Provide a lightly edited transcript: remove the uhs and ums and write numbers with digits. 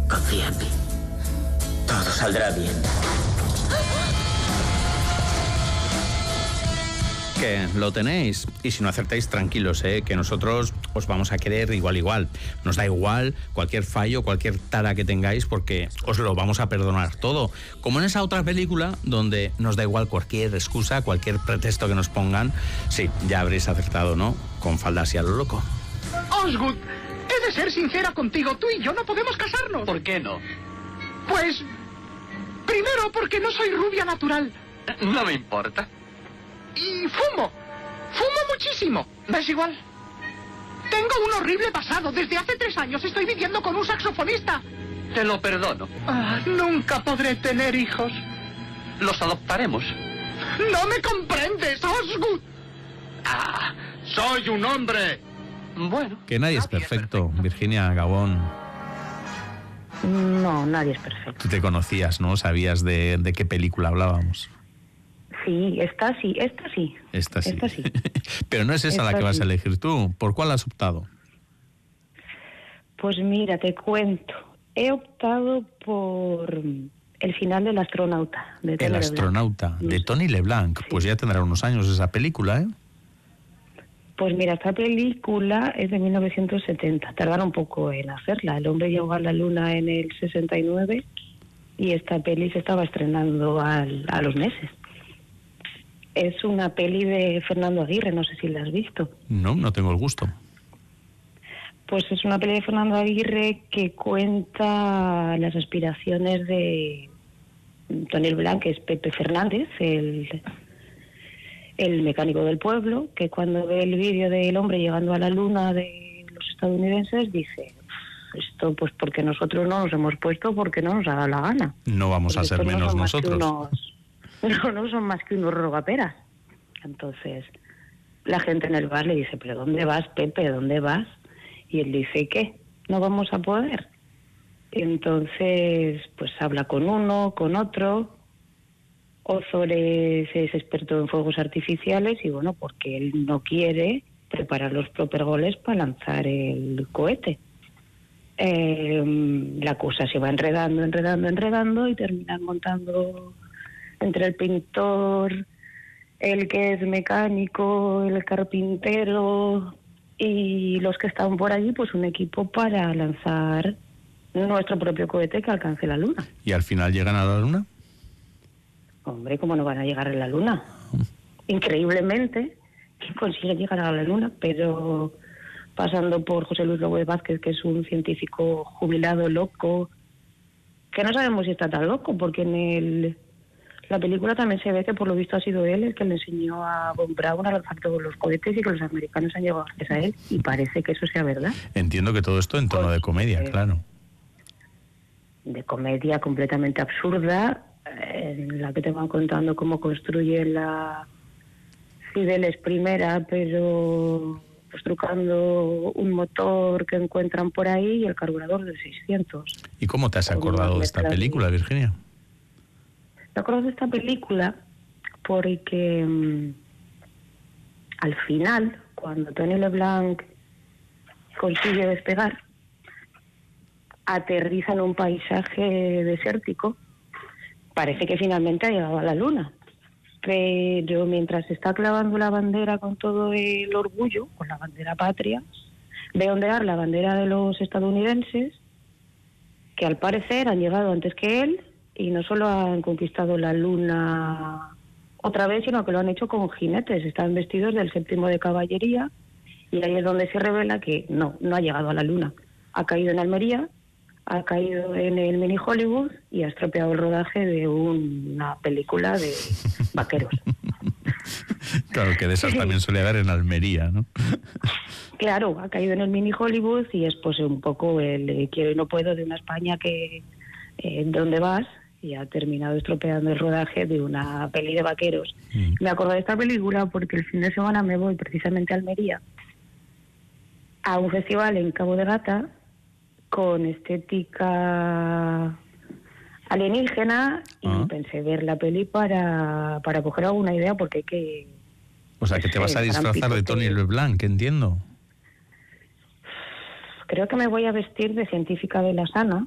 Confía en mí. Todo saldrá bien. Que lo tenéis, y si no acertáis, tranquilos, que nosotros os vamos a querer igual. Nos da igual cualquier fallo, cualquier tara que tengáis, porque os lo vamos a perdonar todo. Como en esa otra película, donde nos da igual cualquier excusa, cualquier pretexto que nos pongan. Sí, ya habréis acertado, ¿no? Con faldas y a lo loco. Osgood, he de ser sincera contigo. Tú y yo no podemos casarnos. ¿Por qué no? Pues, primero porque no soy rubia natural. No me importa. Y fumo muchísimo. ¿Ves igual? Tengo un horrible pasado. Desde hace 3 años estoy viviendo con un saxofonista. Te lo perdono. Nunca podré tener hijos. Los adoptaremos. No me comprendes, Osgood. Soy un hombre. Bueno. Que nadie es perfecto, Virginia Gabón. No, nadie es perfecto. Tú te conocías, ¿no? Sabías de qué película hablábamos. Sí, esta sí. Esta sí. Esta sí. Pero no es esa la que vas a elegir tú. ¿Por cuál has optado? Pues mira, te cuento. He optado por El final del astronauta. De Tony El astronauta, LeBlanc. de Tony LeBlanc. Sí. Pues ya tendrá unos años esa película, ¿eh? Pues mira, esta película es de 1970. Tardaron un poco en hacerla. El hombre llegó a la luna en el 69 y esta peli se estaba estrenando a los meses. Es una peli de Fernando Aguirre, no sé si la has visto. No tengo el gusto. Pues es una peli de Fernando Aguirre que cuenta las aspiraciones de Tony LeBlanc, que es Pepe Fernández, el mecánico del pueblo, que cuando ve el vídeo del hombre llegando a la luna de los estadounidenses dice: esto pues porque nosotros no nos hemos puesto, porque no nos ha dado la gana. No vamos a ser menos nosotros. No son más que unos rogaperas. Entonces la gente en el bar le dice: ¿pero dónde vas, Pepe? ¿Dónde vas? Y él dice: ¿qué? ¿No vamos a poder? Y entonces pues habla con uno, con otro. Ozores es experto en fuegos artificiales y bueno, porque él no quiere preparar los propergoles para lanzar el cohete. La cosa se va enredando y terminan montando entre el pintor, el que es mecánico, el carpintero y los que están por allí, pues un equipo para lanzar nuestro propio cohete que alcance la luna. ¿Y al final llegan a la luna? Hombre, ¿cómo no van a llegar a la luna? Increíblemente, ¿quién consigue llegar a la luna? Pero pasando por José Luis Lobo de Vázquez, que es un científico jubilado, loco, que no sabemos si está tan loco, porque en la película también se ve que por lo visto ha sido él el que le enseñó a Von Braun a lanzar todos los cohetes y que los americanos han llegado gracias a él, y parece que eso sea verdad. Entiendo que todo esto en tono de comedia, claro. De comedia completamente absurda, en la que te van contando cómo construye la Cibeles primera, pero pues trucando un motor que encuentran por ahí y el carburador de 600. ¿Y cómo te has acordado de esta película, Virginia? Me acuerdo de esta película porque al final, cuando Tony LeBlanc consigue despegar, aterriza en un paisaje desértico. Parece que finalmente ha llegado a la luna, pero mientras está clavando la bandera con todo el orgullo, con la bandera patria, ve ondear la bandera de los estadounidenses, que al parecer han llegado antes que él, y no solo han conquistado la luna otra vez, sino que lo han hecho con jinetes. Están vestidos del 7º de caballería, y ahí es donde se revela que no ha llegado a la luna. Ha caído en Almería, ha caído en el mini Hollywood y ha estropeado el rodaje de una película de vaqueros. Claro, que de esas también suele haber en Almería, ¿no? Claro, ha caído en el mini Hollywood y es pues un poco el quiero y no puedo de una España que ¿dónde vas? Y ha terminado estropeando el rodaje de una peli de vaqueros. Me acuerdo de esta película porque el fin de semana me voy precisamente a Almería a un festival en Cabo de Gata con estética alienígena y pensé ver la peli para coger alguna idea, porque hay que... O sea, que te vas a disfrazar de Tony LeBlanc, entiendo. Creo que me voy a vestir de científica de la sana